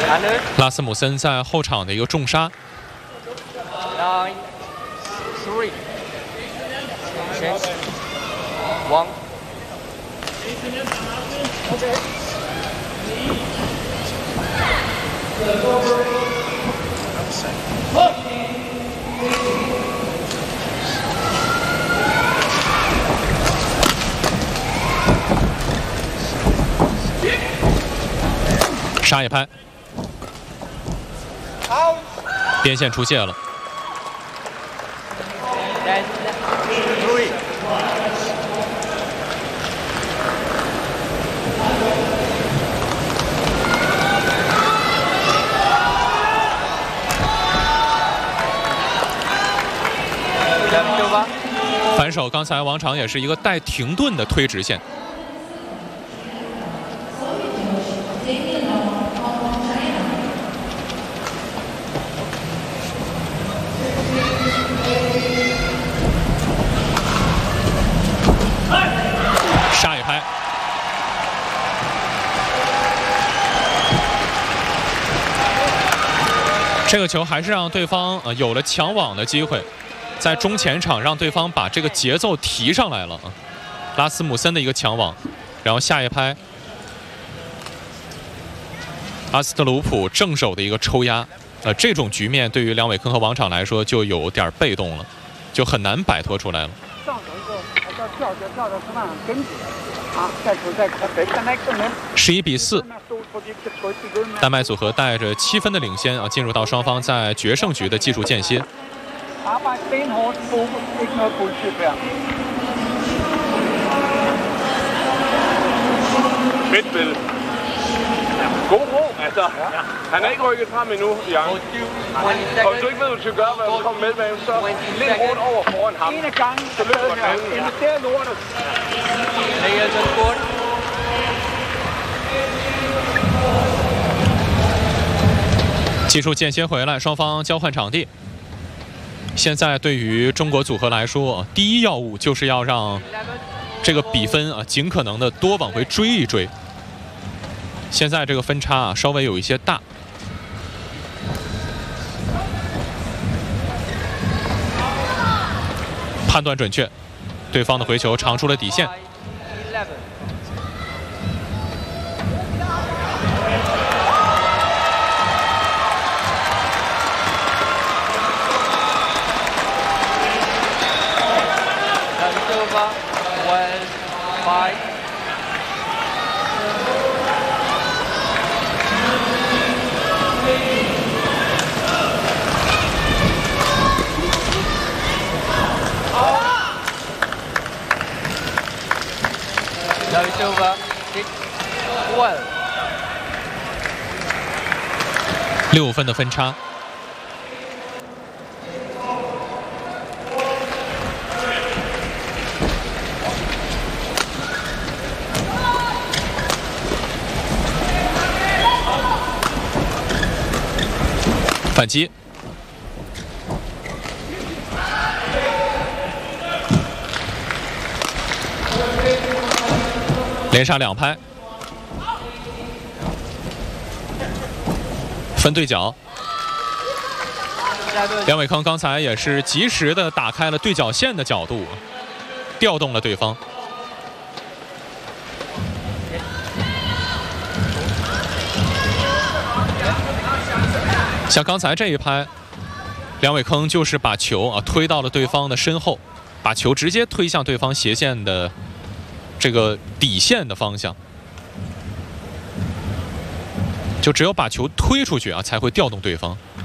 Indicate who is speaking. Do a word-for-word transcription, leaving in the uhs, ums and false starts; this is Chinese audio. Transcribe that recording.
Speaker 1: 拉斯姆森在后场的一个重杀。
Speaker 2: Nine, three, six, one. Okay.
Speaker 1: 杀一拍，边线出界了。
Speaker 2: Ten, three.
Speaker 1: 反手，刚才王场也是一个带停顿的推直线。杀一拍，这个球还是让对方呃有了抢网的机会。 在中前场让对方把这个节奏提上来了啊，拉斯姆森的一个抢网，然后下一拍，阿斯特鲁普正手的一个抽压，呃，这种局面对于梁伟铿和王场来说就有点被动了，就很难摆脱出来了。
Speaker 3: 上手一个还叫跳就跳到身上根子啊，再球再看，
Speaker 1: 十一比四，丹麦组合带着七分的领先啊，进入到双方在决胜局的技术间歇。
Speaker 3: Arbejdsben hårdt, fokus, ikke noget bullshit her.
Speaker 4: Fedt spil. God ro, altså. Ja. Han er ikke rykket frem endnu, Jan. Og hvis du ikke ved, hvad du skal gøre, hvad du kommer med med, så lidt rundt over foran ham.
Speaker 3: En af gangen,
Speaker 4: så løber han.
Speaker 3: Invester lortet.
Speaker 2: Players on board.
Speaker 1: 技术间歇回来，双方交换场地。 现在对于中国组合来说，第一要务就是要让这个比分啊尽可能的多往回追一追。现在这个分差啊稍微有一些大。判断准确，对方的回球长出了底线。 六分的分差。反击。 连杀两拍，分对角。梁伟铿刚才也是及时的打开了对角线的角度，调动了对方。像刚才这一拍，梁伟铿就是把球啊推到了对方的身后，把球直接推向对方斜线的。 这个底线的方向，就只有把球推出去啊，才会调动对方。